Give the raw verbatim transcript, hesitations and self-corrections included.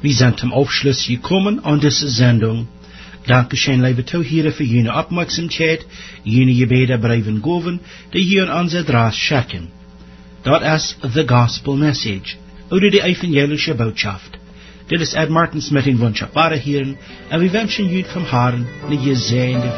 Wir sind zum Aufschluss gekommen an diese Sendung. Dankeschön, liebe Zuhörer, für Ihre Aufmerksamkeit, Ihre Gebete bleiben goven, die hier an unser Draß schicken. Dat is The Gospel Message, oder die evangelische Botschaft. Dit is Ed Martins met een wunsch op ware Heren, en we wensen jullie van haren een gezegende